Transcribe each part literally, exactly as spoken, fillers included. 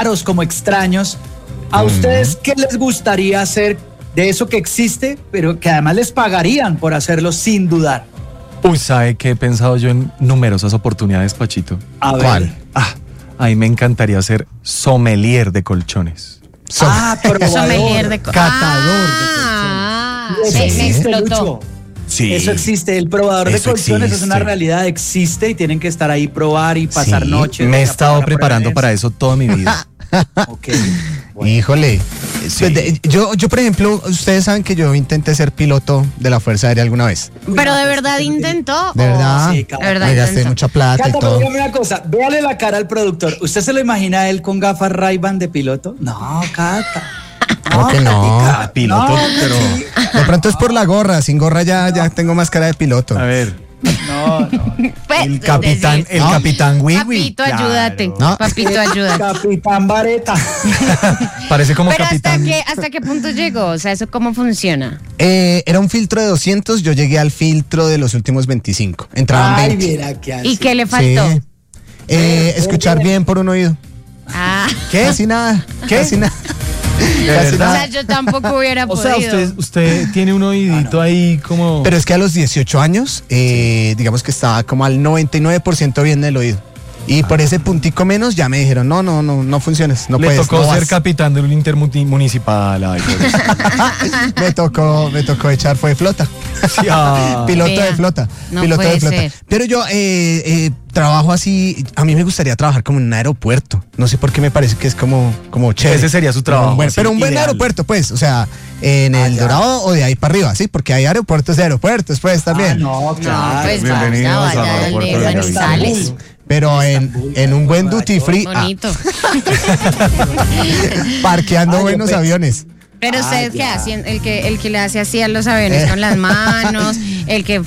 raros, como extraños. ¿A uh-huh. ustedes qué les gustaría hacer de eso que existe, pero que además les pagarían por hacerlo sin dudar? Uy, ¿sabe qué he pensado yo en numerosas oportunidades, Pachito? A ver. ¿Cuál? Ah, a mí me encantaría ser sommelier de colchones. Som- ah, probador. Sommelier de colchones. Catador ah, de colchones. Eso me existe, explotó. Lucho. Sí. Eso existe. El probador de colchones existe. Es una realidad, existe y tienen que estar ahí, probar y pasar sí, noches. Me he estado preparando para eso toda mi vida. Ok. Bueno. Híjole. Sí. Yo, yo, por ejemplo, ustedes saben que yo intenté ser piloto de la Fuerza Aérea alguna vez. Pero de verdad intentó. De verdad. Sí, de verdad me gasté mucha plata Cata, y todo. dígame una cosa, véale la cara al productor. ¿Usted se lo imagina a él con gafas Ray-Ban de piloto? No, Cata. No, que no. Ah, piloto, no, pero sí. De pronto es por la gorra. Sin gorra ya, ya tengo más cara de piloto. A ver. No, no. Pues, El capitán, decir, el no. capitán Wiwi. Papito, Claro. ayúdate. No. Papito, ayúdate. Capitán Vareta. Parece como Pero capitán. hasta qué, hasta qué punto llegó, o sea, eso cómo funciona. Eh, era un filtro de doscientos, yo llegué al filtro de los últimos veinticinco. Entraban Ay, veinte. mira qué hace. ¿Y qué le faltó? Sí. Eh, escuchar bien por un oído. Ah, ¿Qué? Casi nada. ¿Qué? Casi nada. ¿De Casi o nada. sea, yo tampoco hubiera O sea, podido. usted, usted tiene un oídito ahí como... Pero es que a los dieciocho años, eh, digamos que estaba como al noventa y nueve por ciento bien del oído. Y por ese puntico menos ya me dijeron, no, no, no, no funciones, no Le puedes, tocó no ser vas. capitán del intermunicipal. Ay, por eso. me tocó, me tocó echar fue de flota. Sí, ah. Piloto Vea, de flota. no piloto puede de flota. ser. Pero yo eh, eh, trabajo así, a mí me gustaría trabajar como en un aeropuerto. No sé por qué me parece que es como, como chévere. Ese sería su Pero trabajo, un buen- así, pero un buen ideal. aeropuerto, pues, o sea, en Ah, el ya. Dorado o de ahí para arriba, sí, porque hay aeropuertos de aeropuertos, pues, Ah, también. no, No, claro. pues Bienvenidos vaya, a vaya al Aeropuerto de de Manizales. Pero en, en un buen duty free, ah, Bonito. parqueando Ah, yo buenos pe- aviones. Pero Ah, ustedes qué ya. hacen, el que el que le hace así a los aviones Eh. con las manos, el que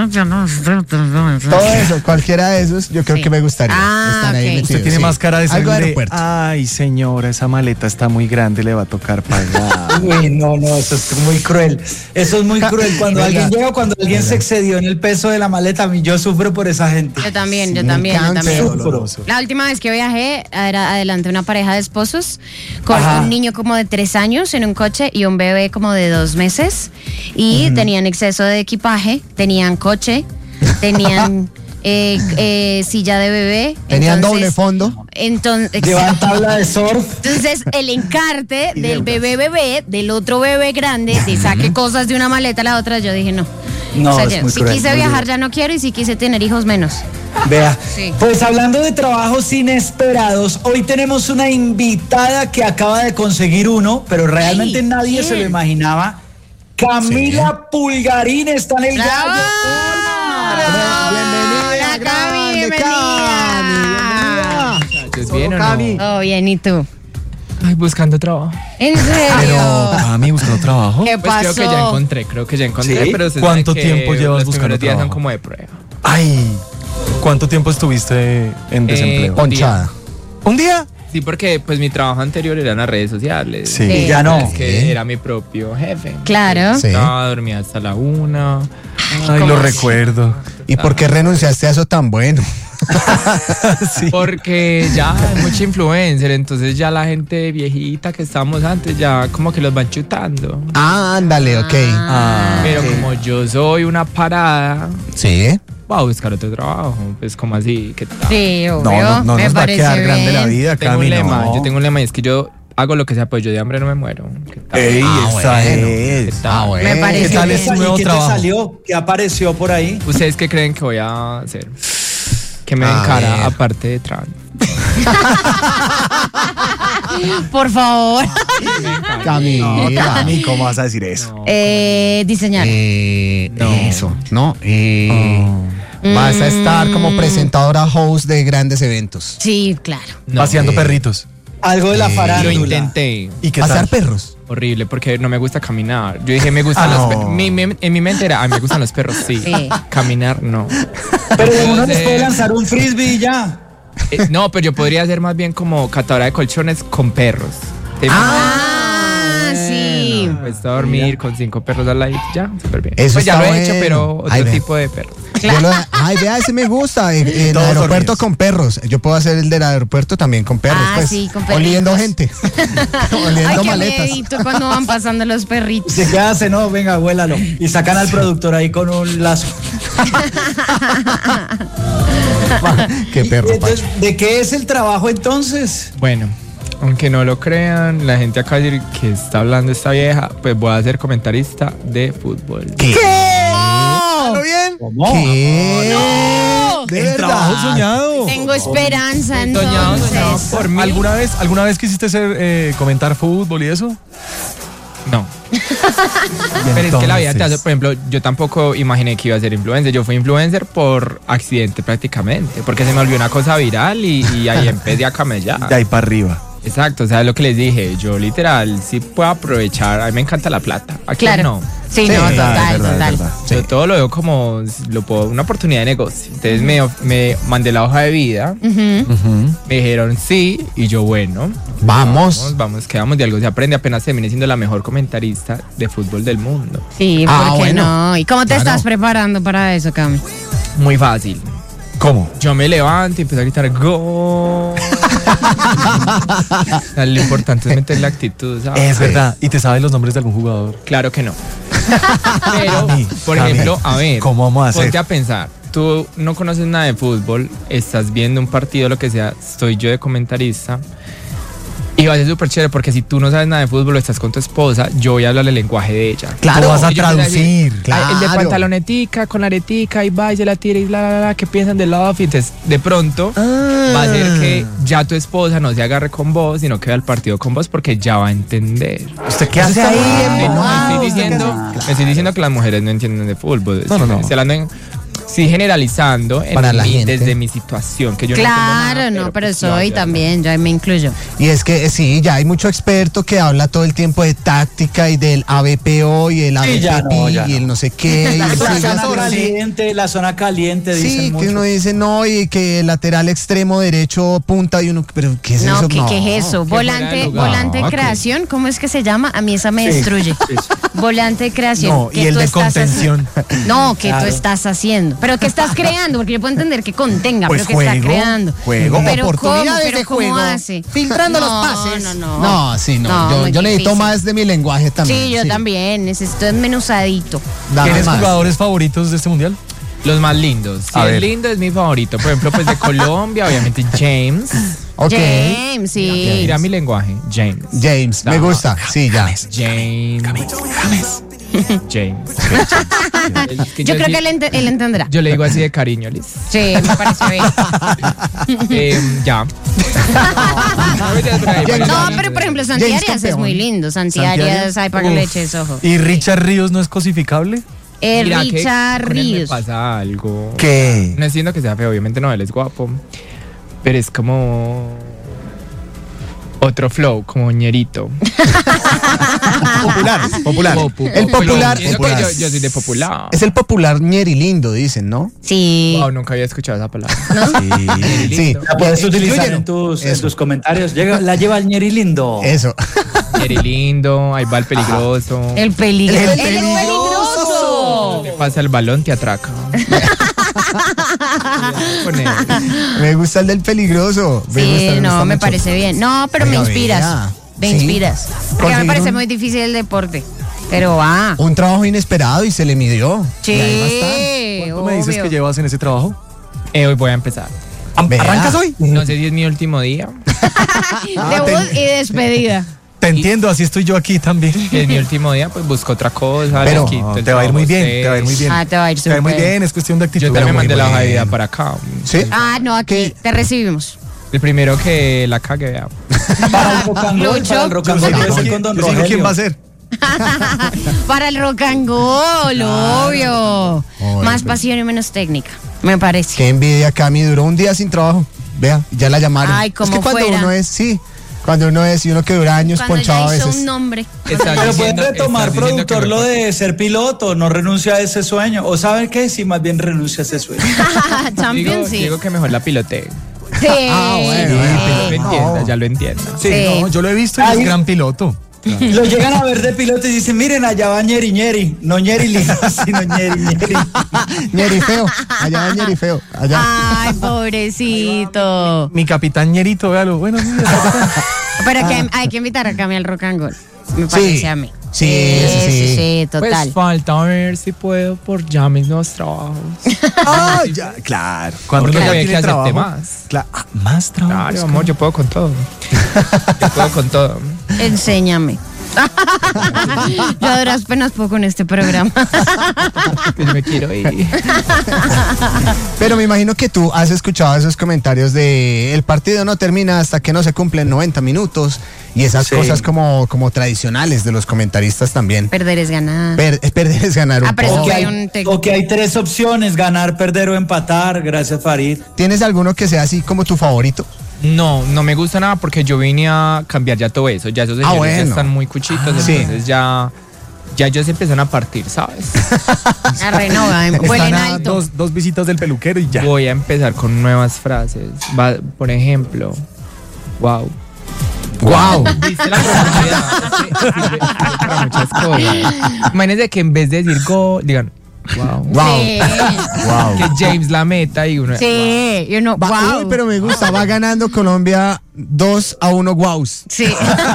Todo eso, cualquiera de esos, yo creo Sí. que me gustaría Ah, estar ahí ok. metido, Usted tiene sí. más cara de ser Algo de de, aeropuerto. ay, señora, esa maleta está muy grande, le va a tocar pagar. Uy, no, no, eso es muy cruel. Eso es muy cruel. Cuando ¿Verdad? alguien llega, cuando alguien se excedió en el peso de la maleta, a mí yo sufro por esa gente. Yo también, yo Sí, también, yo cáncer, también. doloroso. La última vez que viajé era adelante una pareja de esposos con Ajá. un niño como de tres años en un coche y un bebé como de dos meses y tenían exceso de equipaje, tenían coche, tenían eh, eh, silla de bebé. Tenían entonces- doble fondo. Entonces, Llevan tabla de surf. entonces el encarte del bebé bebé, del otro bebé grande, de saque cosas de una maleta a la otra, yo dije no. No, O sea, es ya, muy si cruel, quise muy viajar duro. ya no quiero y si quise tener hijos menos. Vea, Sí. pues hablando de trabajos inesperados, hoy tenemos una invitada que acaba de conseguir uno, pero realmente Ay, nadie ¿quién? se lo imaginaba. Camila Pulgarín está en el ¡Bravo! gallo. ¡Bravo! Bienvenida, Hola, Cami, grande, bienvenida. ¿Estás bien o no? Cami. Oh, bien, ¿y tú? Ay, buscando trabajo. ¿En Pero, serio? Cami, ¿buscando trabajo? ¿Qué Pues pasó? creo que ya encontré, creo que ya encontré, ¿Sí? pero usted ¿Cuánto sabe que tiempo llevas los buscando primeros días son trabajo? como de prueba. Ay, ¿cuánto tiempo estuviste en desempleo? Eh, Ponchada. ¿Un día? Sí, porque pues mi trabajo anterior era en las redes sociales. Sí. Sí. Ya no. Es que era mi propio jefe. Claro. Sí. Estaba dormida hasta la una. Ay, ¿cómo lo así? recuerdo. ¿Y por qué renunciaste a eso tan bueno? Sí. Porque ya hay mucha influencer, entonces ya la gente viejita que estábamos antes ya como que los van chutando. Ah, ándale, ok. Ah, Pero ok. como yo soy una parada, Sí. voy a buscar otro trabajo. Pues como así, ¿qué tal? Sí, obvio. No, no, no me nos va a parece quedar grande bien. la vida, Tengo Cami, un lema, no. yo tengo un lema y es que yo hago lo que sea, pues yo de hambre no me muero. ¿Qué tal? Ey, Ah, esa bueno. es. ¿Qué tal? Ah, bueno. Me parece ¿Qué tal bien. es tu nuevo ¿Y qué trabajo? te salió? ¿Qué apareció por ahí? ¿Ustedes qué creen que voy a hacer? Que me den A cara, ver. aparte de trans. Por favor. No, Camila. Cami, ¿cómo vas a decir eso? No. Eh, diseñar. Eh, Eso, ¿no? Eh, Oh. Vas a estar Mm. como presentadora host de grandes eventos. Sí, claro. No. Paseando eh. perritos. Algo de la Eh, farándula. Lo intenté. ¿Y qué Pasear tal? perros. Horrible, porque no me gusta caminar. Yo dije, me gustan Ah, los no. perros. Mi- mi- en mi mente era, a mí me gustan los perros, sí. Sí. Caminar, no. Pero uno les Entonces, puede lanzar un frisbee y ya. eh, no, pero yo podría ser más bien como catadora de colchones con perros. ¿Te imaginas? Ah, sí. Sí. Puesto a dormir con cinco perros al lado, ya, súper bien. Eso Pues ya está lo he hecho, bueno. pero otro Ay, ve. tipo de perro. Yo lo- ay, vea, ese me gusta. En, en el Todos aeropuerto dormidos. con perros. Yo puedo hacer el del aeropuerto también con perros. Ah, pues, sí, con perritos. oliendo gente. oliendo Ay, qué maletas. miedito cuando van pasando los perritos. ¿Se qué hace? No, venga, vuélalo. Y sacan al productor ahí con un lazo. Qué perro, Y entonces, ¿de qué es el trabajo entonces? Bueno, aunque no lo crean, la gente acá decir que está hablando esta vieja, pues voy a ser comentarista de fútbol. ¿Qué? ¿Lo bien? ¿Cómo? ¿Qué? ¡No! ¿De El verdad? trabajo soñado. Tengo esperanza Soñado, soñado entonces. por mí. ¿Alguna vez, ¿Alguna vez quisiste ser, eh, comentar fútbol y eso? No. Pero es que la vida te hace, por ejemplo, yo tampoco imaginé que iba a ser influencer. Yo fui influencer por accidente prácticamente, porque se me volvió una cosa viral y, y ahí empecé a camellar. De ahí para arriba. Exacto, o sea, es lo que les dije. Yo literal sí puedo aprovechar. A mí me encanta la plata. ¿A quién Claro. no? Sí, Sí, no, es total, verdad, es total. verdad. Yo todo lo veo como lo puedo, una oportunidad de negocio. Entonces me, me mandé la hoja de vida, Ujú. me dijeron sí, y yo, bueno, Vamos. vamos, vamos, quedamos de algo. Se aprende, apenas terminé siendo la mejor comentarista de fútbol del mundo. Sí, Ah, ¿por qué bueno. no? ¿Y cómo te Claro. estás preparando para eso, Cami? Muy fácil. ¿Cómo? Yo me levanto y empiezo a gritar ¡Gol! Lo importante es meter la actitud, ¿sabes? Es verdad. ¿Y te sabes los nombres de algún jugador? Claro que no. Pero, Cami, por Cami, ejemplo, a ver, ¿cómo vamos a hacer? ponte a pensar. Tú no conoces nada de fútbol, estás viendo un partido, lo que sea, estoy yo de comentarista. Y va a ser súper chévere porque si tú no sabes nada de fútbol o estás con tu esposa, yo voy a hablar el lenguaje de ella. Claro, vas a Y yo empiezo traducir. decir, "Ay, el de Claro. pantalonetica con la aretica y va y se la tira y la la la, ¿qué piensan del outfit?" Entonces, de pronto Ah. va a ser que ya tu esposa no se agarre con vos, sino que vea el partido con vos porque ya va a entender. ¿Usted qué Eso hace está ahí? muy bien, Sí, no, wow, estoy ¿usted qué diciendo, hace? me estoy diciendo que las mujeres no entienden de fútbol. No, no, no. Estoy hablando en- sí, generalizando en Para la mi- gente. desde mi situación. Que yo Claro, no, entiendo nada, no, pero pues, soy ya, ya. también, yo ahí me incluyo. Y es que eh, sí, ya hay mucho experto que habla todo el tiempo de táctica y del A B P O y el Sí, ya A B P no, ya y no. el no sé qué. y La el zona siglas así. caliente, la zona caliente, Sí, dicen que mucho. uno dice no y que el lateral extremo derecho punta y uno, pero ¿qué es No, eso? ¿qué, ¿qué es eso? que fuera Volante, de lugar. volante No, creación, ¿cómo es que se llama? A mí esa me Sí, destruye. sí, sí. Volante creación. No, ¿qué y el tú de estás contención. haci- No, que Claro. tú estás haciendo. Pero que estás creando, porque yo puedo entender que contenga, Pues pero que está juego, creando. juego. Pero Oportunidades ¿cómo? Pero de ¿cómo juego, hace? filtrando los No, pases. No, no, No, sí, no. No, yo muy yo necesito difícil. más de mi lenguaje también. Sí, yo también. Necesito desmenuzadito. Dame ¿Tienes más. jugadores favoritos de este mundial? Los más lindos. Si A es ver. lindo, es mi favorito. Por ejemplo, pues de Colombia, obviamente James. Ok. James, sí. Mira mi lenguaje. James. James, me No, gusta. Sí, ya. James. James. Es que Yo creo sí- que él, ente- él entenderá. Yo le digo así de cariño, Liz. Sí, me parece bien. Eh, ya. No, pero por ejemplo, Santi James Arias es campeón. muy lindo. Santi Santi Arias, Arias. ay, para que Uf. le eches ojo. ¿Y Richard Ríos no es cosificable? Eh, Mira que Richard con él me Ríos. pasa algo. ¿Qué? No es siendo que sea feo, obviamente no, él es guapo. Pero es como otro flow, como ñerito. Popular, popular. Popu- El popular, Siento popular. que Yo, yo soy de popular. Es el popular ñeri lindo, dicen, ¿no? Sí. Wow, nunca había escuchado esa palabra. Sí. Sí. La puedes Eh, utilizar inclúyelo. en tus, en Eso. tus comentarios. Llega, la lleva el ñeri lindo. Eso. Ñeri lindo, ahí va el peligroso. El peligro. El ¡El peligroso. Le pasa el balón, te atraca. Con él. Me gusta el del peligroso. Me gusta, Sí, gusta no, me mucho. parece bien. No, pero me Oiga, inspiras. vea. Me Sí. inspiras. Porque a mí me Conseguir parece un- muy difícil el deporte. Pero va. Un trabajo inesperado y se le midió. Sí. Y ahí va a estar. ¿Cuánto me dices obvio. que llevas en ese trabajo? Eh, hoy voy a empezar. Vea. ¿Arrancas hoy? No sé si es mi último día. Debut y despedida. Te entiendo, así estoy yo aquí también. Si es mi último día, pues busco otra cosa. Pero les quito No, el te va a ir muy bien, trabajo te va a ir muy bien. Ah, te va a ir Te va a ir muy súper. bien, es cuestión de actitud. Yo también muy mandé la hoja de vida bien. para acá. ¿Sí? Ah, no, aquí ¿Qué? te recibimos. El primero que la cague, vea. Para el rock and roll, Lucho. para el rock Yo and sé roll, quién- puede ser con don yo sé Rogelio. quién va a ser. Para el rock and roll, obvio. Oye, Más pues. pasión y menos técnica, me parece. Qué envidia, Cami. Duró un día sin trabajo. Vea, ya la llamaron. Ay, es como que cuando fuera. uno es, sí. Cuando uno es y uno que dura años Cuando ponchado a ya hizo veces. un nombre. Estás Pero pueden diciendo- retomar, estás diciendo que productor, me lo corto. de ser piloto, no renuncia a ese sueño. ¿O saben qué? Si más bien renuncia a ese sueño. Champions, Digo, sí. digo que mejor la pilotee. Sí. Ah, bueno, Ya bueno. lo entienda, No. ya lo entienda. Sí, Sí. no, yo lo he visto y Ahí- es gran piloto. Lo llegan a ver de piloto y dicen, miren, allá va Ñeri Ñeri, no Ñeri Lima, sino Ñeri Ñeri. Ñeri feo, allá va Ñeri feo, allá. Ay, pobrecito. Mi capitán Ñerito, véalo. Bueno, mira, capitán. Pero que hay que invitar a Cami al Rock and Roll. Me parece Sí. a mí. Sí, sí, sí. sí, sí, total. Pues falta ver si puedo por ya mis nuevos trabajos. Ah, ya, claro. Cuando Porque uno ya había que tiene hacerte trabajo, más. Cla- ah, más trabajo. Claro, amor, yo puedo con todo. Yo puedo con todo. Enséñame. Yo a duras penas puedo con este programa. Que yo me quiero ir. Pero me imagino que tú has escuchado esos comentarios de el partido no termina hasta que no se cumplen noventa minutos y esas Sí. cosas como, como tradicionales de los comentaristas también. Perder es ganar. Per- perder es ganar un Ah, pero poco. eso O que, fue hay, un te- o que hay tres opciones, ganar, perder o empatar, gracias Farid. ¿Tienes alguno que sea así como tu favorito? No, no me gusta nada porque yo vine a cambiar ya todo eso. Ya esos señores ya bueno. están muy cuchitos, Ah, sí. entonces ya, ya ellos empiezan a partir, ¿sabes? La renova, vuelen Están a alto. dos, dos visitas del peluquero y ya. Voy a empezar con nuevas frases. Va, por ejemplo, wow. ¡Wow! ¿Viste la profundidad? Es que sirve para muchas cosas. Imagínense que en vez de decir go, digan wow. ¡Wow! Sí, ¡Wow! Que James la meta y uno. sí, yo no, Va- wow. Uy, pero me gusta, va ganando Colombia dos a uno wows. Sí.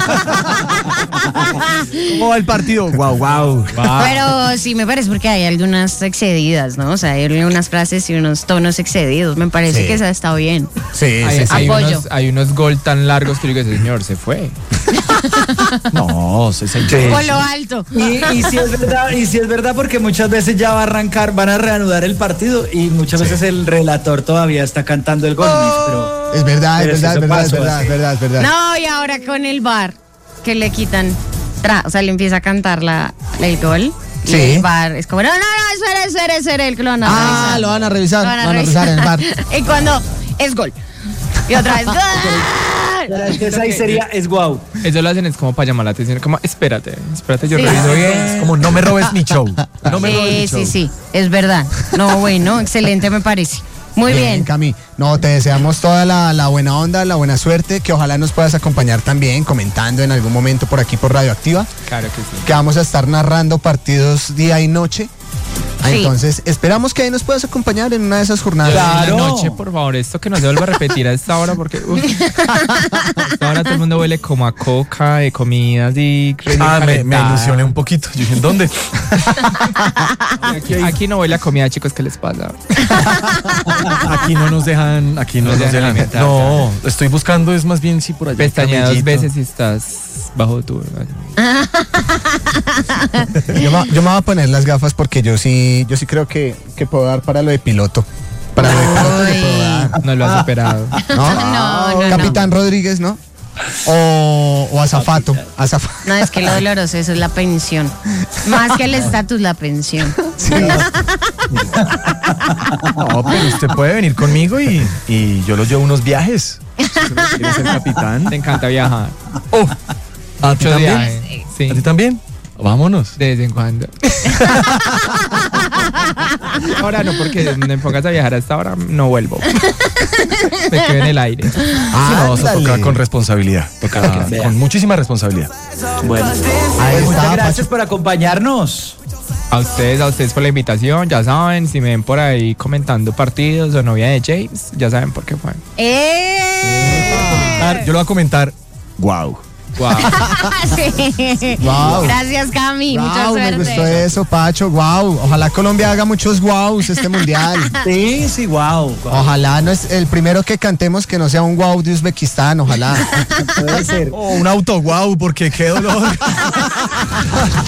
¿Cómo va el partido? Wow, wow. Pero sí me parece porque hay algunas excedidas, ¿no? O sea, hay algunas frases y unos tonos excedidos. Me parece Sí. que esa está bien. Sí, Hay, sí, sí. hay Apoyo. unos, hay unos gol tan largos que yo digo, señor, se fue. No, se se- Por lo alto. Y, y si es verdad, y si es verdad porque muchas veces ya va a arrancar, van a reanudar el partido y muchas veces el relator todavía está cantando el gol, pero Es verdad, es Pero si verdad, eso es verdad, es pasó verdad, así. es verdad, es verdad. No, y ahora con el bar que le quitan, tra- o sea, le empieza a cantar la, el gol. Y Sí. el bar es como, no, no, no, espera, espera, espera, el que lo van a Ah, revisar. lo van a revisar, Lo van a lo van a revisar en el bar. y cuando es gol. Y otra vez, ¡gol! pero es que esa ahí sería, es guau. Eso lo hacen es como para llamar la atención. Como, espérate, espérate, yo Sí. reviso Es bien. como no me robes mi show. No me robes mi Sí, show. sí, sí, es verdad. No, bueno, excelente me parece. Muy bien. Cami. No, te deseamos toda la, la buena onda, la buena suerte, que ojalá nos puedas acompañar también comentando en algún momento por aquí por Radioactiva, Claro que sí. que vamos a estar narrando partidos día y noche. Ah, Sí. Entonces, esperamos que ahí nos puedas acompañar en una de esas jornadas. Yo en Claro. la noche, por favor, esto que no se vuelva a repetir a esta hora porque uf, a esta hora todo el mundo huele como a coca, de comidas y recién Ah, me, me calentada. ilusioné un poquito. Yo dije, ¿en dónde? Aquí, aquí no huele a comida, chicos, ¿qué les pasa? Aquí no nos dejan, aquí no Nos nos dejan dejan. alimentar. No, estoy buscando es más bien sí por allá. Pestañea dos Camellito. veces y estás bajo tu... Yo, me, yo me voy a poner las gafas porque yo sí, yo sí creo que, que puedo dar para lo de piloto. Para lo de piloto le puedo dar. No lo has superado. ¿No? No, no, no. Capitán Rodríguez, ¿no? O, o azafato. azafato. No, es que lo doloroso, eso es la pensión. Más que el estatus, la pensión. No, pero usted puede venir conmigo y, y yo lo llevo unos viajes. Si usted no quiere ser capitán. Te encanta viajar. Oh, ¿a ti Mucho también? viaje. Sí, ¿A ti también? Vámonos. de vez en cuando. Ahora no, porque me pongas a viajar a esta hora, no vuelvo. Me quedo en el aire. Sí, no, eso Ándale. toca con responsabilidad. Toca Vea. con muchísima responsabilidad. Bueno, Ahí pues muchas está, gracias Pacho. por acompañarnos. A ustedes, a ustedes por la invitación, ya saben, si me ven por ahí comentando partidos o novia de James, ya saben por qué fue. ¡Eh! Yo lo voy a comentar. Wow. Wow. Sí. Wow. Gracias, Cami. Mucha Wow, me suerte. gustó eso, Pacho. Wow. Ojalá Colombia haga muchos wows este mundial. Sí, sí, guau. guau. Ojalá no es el primero que cantemos que no sea un wow de Uzbekistán, ojalá. Puede ser. Oh, un auto wow, porque qué dolor.